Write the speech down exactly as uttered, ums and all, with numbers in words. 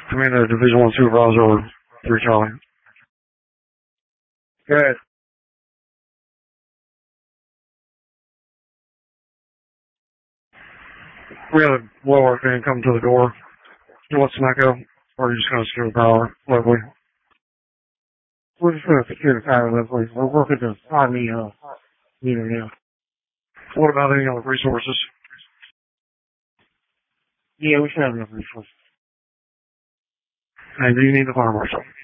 Commander, Division one Supervisor, three Charlie. Good. We had a lower fan come to the door. You want some echo? Or are you just going to secure the power locally? We're just going to secure the power locally. We're working to find the uh, meter now. What about any other resources? Yeah, we should have enough resources. And do you need the fire marshal?